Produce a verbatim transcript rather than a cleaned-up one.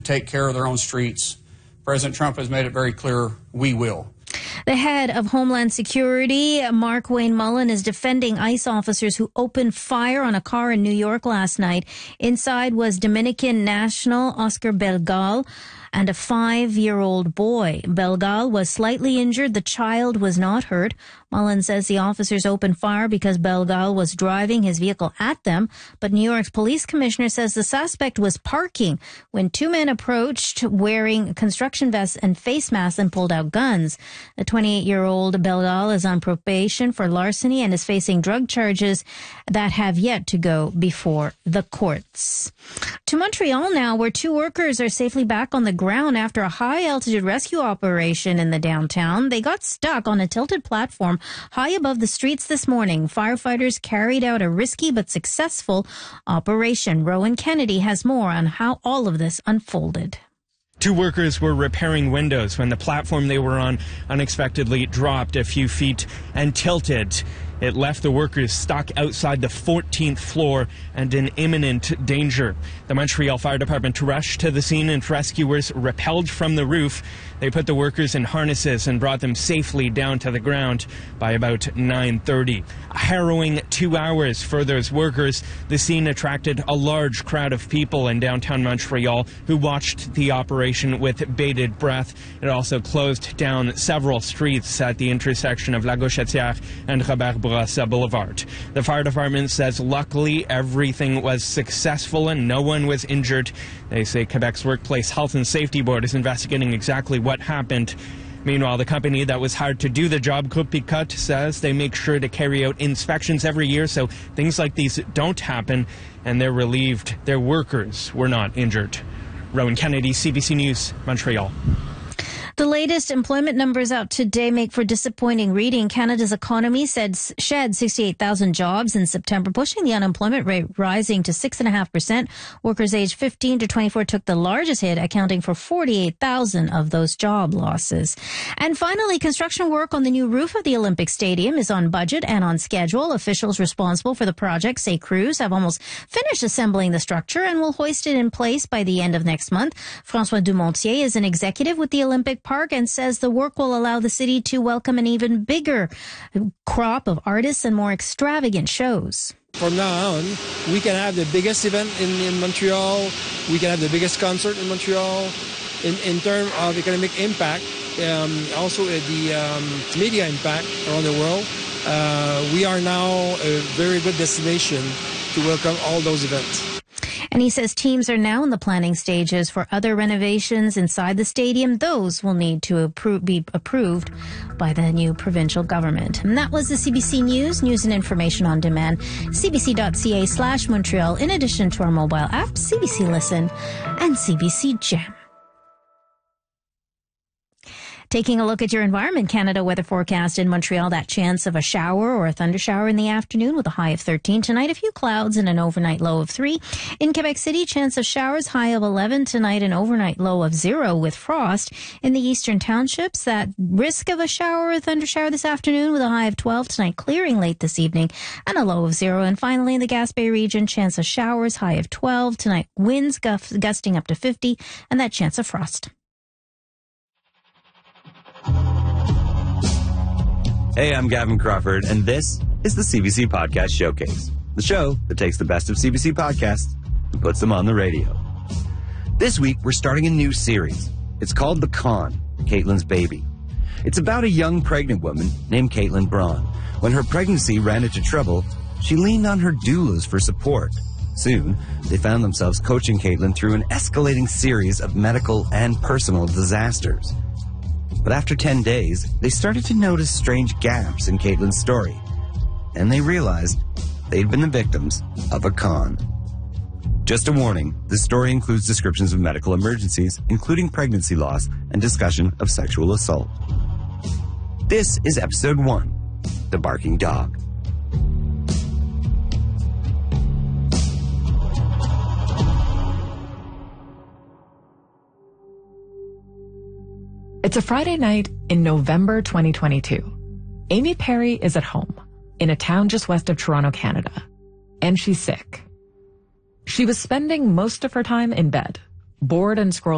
take care of their own streets. President Trump has made it very clear we will. The head of Homeland Security, Mark Wayne Mullen, is defending ICE officers who opened fire on a car in New York last night. Inside was Dominican national Oscar Belgal and a five-year-old boy. Belgal was slightly injured. The child was not hurt. Mullen says the officers opened fire because Belgal was driving his vehicle at them. But New York's police commissioner says the suspect was parking when two men approached wearing construction vests and face masks and pulled out guns. The twenty-eight-year-old Belgal is on probation for larceny and is facing drug charges that have yet to go before the courts. To Montreal now, where two workers are safely back on the ground after a high-altitude rescue operation in the downtown. They got stuck on a tilted platform high above the streets this morning. Firefighters carried out a risky but successful operation. Rowan Kennedy has more on how all of this unfolded. Two workers were repairing windows when the platform they were on unexpectedly dropped a few feet and tilted. It left the workers stuck outside the fourteenth floor and in imminent danger. The Montreal Fire Department rushed to the scene and rescuers rappelled from the roof. They put the workers in harnesses and brought them safely down to the ground by about nine thirty. A harrowing two hours for those workers. The scene attracted a large crowd of people in downtown Montreal who watched the operation with bated breath. It also closed down several streets at the intersection of La Gauchetière and Robert Bourassa Boulevard. The fire department says luckily everything was successful and no one was injured. They say Quebec's Workplace Health and Safety Board is investigating exactly what happened. Meanwhile, the company that was hired to do the job, Groupe Picotte, says they make sure to carry out inspections every year so things like these don't happen, and they're relieved their workers were not injured. Rowan Kennedy, C B C News, Montreal. The latest employment numbers out today make for disappointing reading. Canada's economy said shed sixty-eight thousand jobs in September, pushing the unemployment rate rising to six point five percent. Workers aged fifteen to twenty-four took the largest hit, accounting for forty-eight thousand of those job losses. And finally, construction work on the new roof of the Olympic Stadium is on budget and on schedule. Officials responsible for the project say crews have almost finished assembling the structure and will hoist it in place by the end of next month. François Dumontier is an executive with the Olympic Park and says the work will allow the city to welcome an even bigger crop of artists and more extravagant shows. From now on, we can have the biggest event in, in Montreal. We can have the biggest concert in Montreal. In, in terms of economic impact, um, also uh, the um, media impact around the world, uh, we are now a very good destination to welcome all those events. And he says teams are now in the planning stages for other renovations inside the stadium. Those will need to appro- be approved by the new provincial government. And that was the C B C News, news and information on demand, cbc.ca slash Montreal, in addition to our mobile app, C B C Listen, and C B C Jam. Taking a look at your Environment Canada weather forecast in Montreal, that chance of a shower or a thundershower in the afternoon with a high of thirteen. Tonight, a few clouds and an overnight low of three. In Quebec City, chance of showers, high of eleven. Tonight, an overnight low of zero with frost. In the eastern townships, that risk of a shower or thundershower this afternoon with a high of twelve. Tonight, clearing late this evening and a low of zero. And finally, in the Gaspé region, chance of showers, high of twelve. Tonight, winds gust- gusting up to fifty and that chance of frost. Hey, I'm Gavin Crawford, and this is the C B C Podcast Showcase, the show that takes the best of C B C podcasts and puts them on the radio. This week, we're starting a new series. It's called The Con, Caitlin's Baby. It's about a young pregnant woman named Caitlin Braun. When her pregnancy ran into trouble, she leaned on her doulas for support. Soon, they found themselves coaching Caitlin through an escalating series of medical and personal disasters. But after ten days, they started to notice strange gaps in Caitlin's story. And they realized they'd been the victims of a con. Just a warning, this story includes descriptions of medical emergencies, including pregnancy loss and discussion of sexual assault. This is episode one, The Barking Dog. It's a Friday night in November twenty twenty-two. Amy Perry is at home in a town just west of Toronto, Canada, and she's sick. She was spending most of her time in bed, bored and scrolling